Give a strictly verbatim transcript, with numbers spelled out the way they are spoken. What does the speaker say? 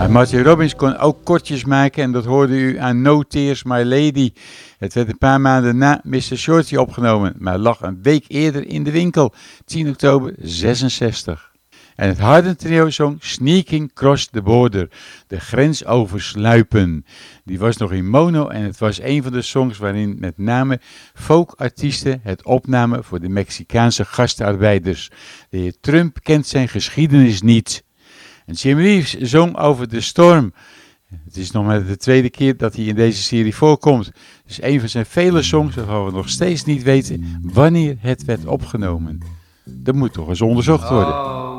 Maar Marty Robbins kon ook kortjes maken en dat hoorde u aan No Tears My Lady. Het werd een paar maanden na mister Shorty opgenomen, maar lag een week eerder in de winkel, tien oktober zesenzestig. En het Harden Trio zong Sneaking Cross the Border, de grens oversluipen. Die was nog in mono en het was een van de songs waarin met name folkartiesten het opnamen voor de Mexicaanse gastarbeiders. De heer Trump kent zijn geschiedenis niet. En Jim Reeves zong over de storm. Het is nog maar de tweede keer dat hij in deze serie voorkomt. Dus een van zijn vele songs waarvan we nog steeds niet weten wanneer het werd opgenomen. Dat moet toch eens onderzocht worden.